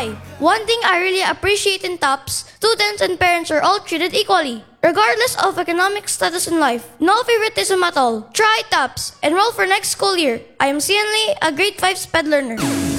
Hi! One thing I really appreciate in TOPS, students and parents are all treated equally, regardless of economic status in life. No favoritism at all. Try TOPS. Enroll for next school year. I am Cian Lee, a grade 5 SPED learner.